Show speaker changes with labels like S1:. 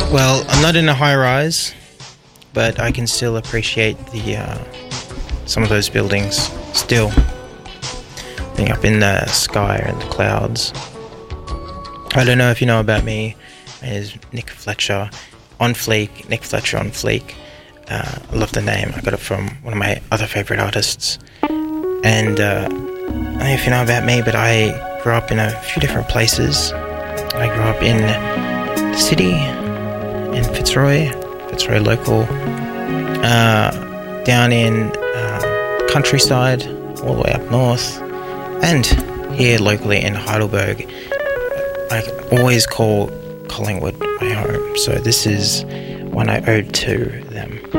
S1: Well, I'm not in a high rise, but I can still appreciate the some of those buildings still being up in the sky and the clouds. I don't know if you know about me. My name is Nick Fletcher on Fleek. Nick Fletcher on Fleek. I love the name. I got it from one of my other favourite artists. And I don't know if you know about me, but I grew up in a few different places. I grew up in the city, in Fitzroy local, down in countryside, all the way up north, and here locally in Heidelberg. I always call Collingwood my home, so this is one I owed to them.